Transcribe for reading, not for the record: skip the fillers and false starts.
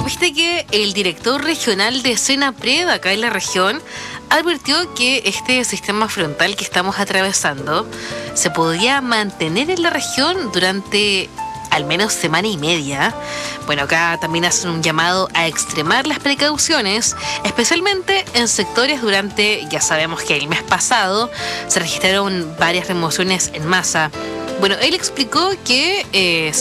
¿supiste que el director regional de Senapred, acá en la región, advirtió que este sistema frontal que estamos atravesando se podría mantener en la región durante al menos semana y media? Bueno, acá también hacen un llamado a extremar las precauciones, especialmente en sectores durante, ya sabemos que el mes pasado se registraron varias remociones en masa. Bueno, él explicó que